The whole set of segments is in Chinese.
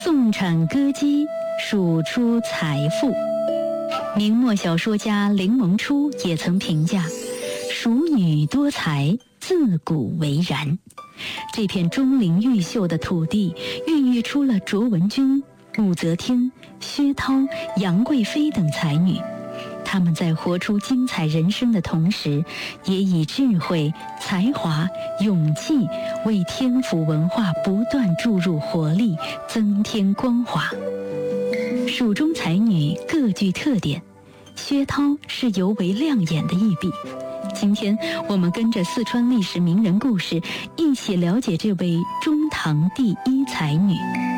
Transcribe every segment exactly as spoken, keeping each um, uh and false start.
纵产歌姬，数出财富。明末小说家林萌初也曾评价：蜀女多才，自古为然。这片钟灵毓秀的土地，孕育出了卓文君、武则天、薛涛、杨贵妃等才女。他们在活出精彩人生的同时，也以智慧、才华、勇气为天府文化不断注入活力，增添光华。蜀中才女各具特点，薛涛是尤为亮眼的一笔。今天我们跟着四川历史名人故事，一起了解这位中唐第一才女。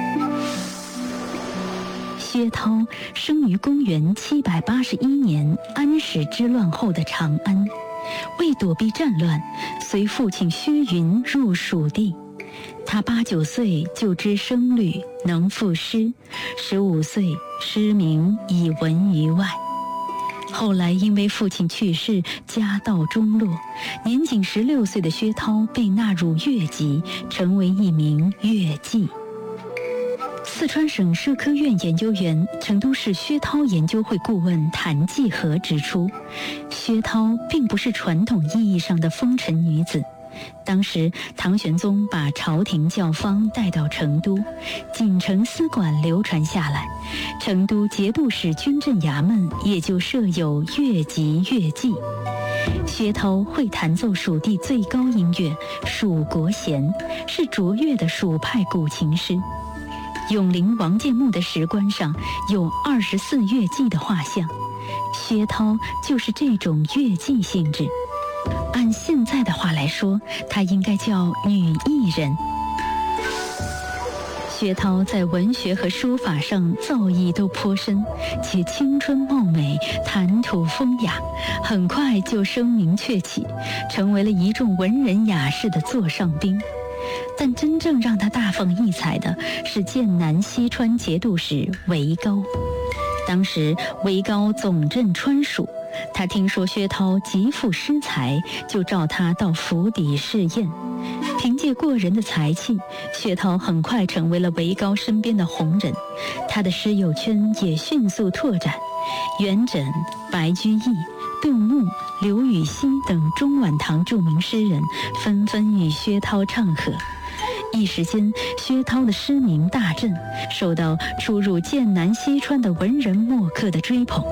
薛涛生于公元七百八十一年安史之乱后的长安，为躲避战乱，随父亲薛云入蜀地。他八九岁就知声律，能赋诗，十五岁诗名已闻于外。后来因为父亲去世，家道中落，年仅十六岁的薛涛被纳入乐籍，成为一名乐伎。四川省社科院研究员、成都市薛涛研究会顾问谭继和指出，薛涛并不是传统意义上的风尘女子。当时唐玄宗把朝廷教坊带到成都，锦城司馆流传下来，成都节度使军镇衙门也就设有乐籍乐伎。薛涛会弹奏蜀地最高音乐蜀国弦，是卓越的蜀派古琴师。永陵王建墓的石棺上有二十四乐伎的画像，薛涛就是这种乐伎性质。按现在的话来说，她应该叫女艺人。薛涛在文学和书法上造诣都颇深，且青春貌美，谈吐风雅，很快就声名鹊起，成为了一众文人雅士的座上宾。但真正让他大放异彩的是剑南西川节度使韦高。当时韦高总镇川蜀，他听说薛涛极富诗才，就召他到府邸试验。凭借过人的才气，薛涛很快成为了韦高身边的红人，他的诗友圈也迅速拓展。元稹、白居易、杜牧、刘禹锡等中晚唐著名诗人纷纷与薛涛唱和，一时间薛涛的诗名大振，受到出入剑南西川的文人墨客的追捧。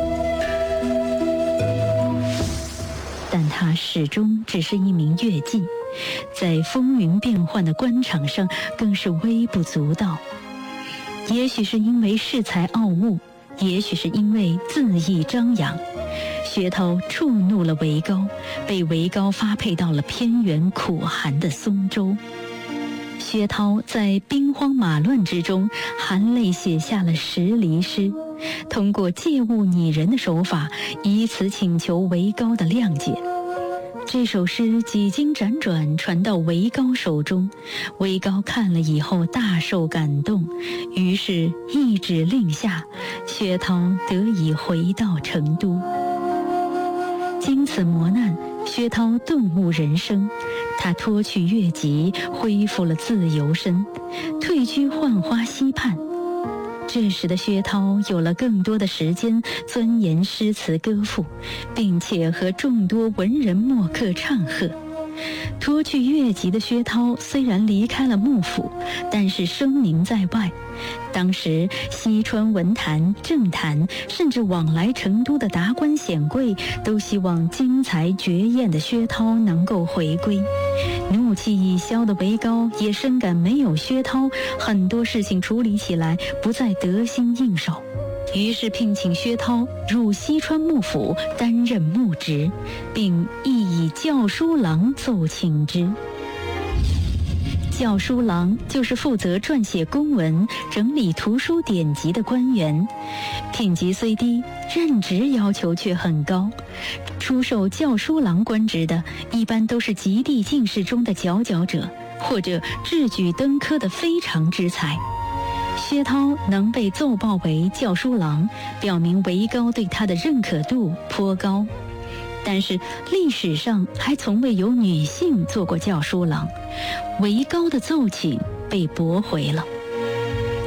但他始终只是一名乐伎，在风云变幻的官场上更是微不足道。也许是因为恃才傲物，也许是因为恣意张扬，薛涛触怒了韦高，被韦高发配到了偏远苦寒的松州。薛涛在兵荒马乱之中含泪写下了十离诗，通过借物拟人的手法，以此请求韦高的谅解。这首诗几经辗转传到韦高手中，韦高看了以后大受感动，于是一指令下，薛涛得以回到成都。经此磨难，薛涛顿悟人生，他脱去乐籍，恢复了自由身，退居浣花溪畔。这时的薛涛有了更多的时间钻研诗词歌赋，并且和众多文人墨客唱和。脱去乐籍的薛涛虽然离开了幕府，但是声名在外。当时西川文坛、政坛，甚至往来成都的达官显贵，都希望精彩绝艳的薛涛能够回归。怒气已消的韦高也深感没有薛涛，很多事情处理起来不再得心应手，于是聘请薛涛入西川幕府担任幕职，并亦以校书郎奏请之。校书郎就是负责撰写公文、整理图书典籍的官员，品级虽低，任职要求却很高。出授校书郎官职的，一般都是极地进士中的佼佼者，或者智举登科的非常之才。薛涛能被奏报为校书郎，表明韦高对他的认可度颇高。但是历史上还从未有女性做过校书郎，韦高的奏请被驳回了。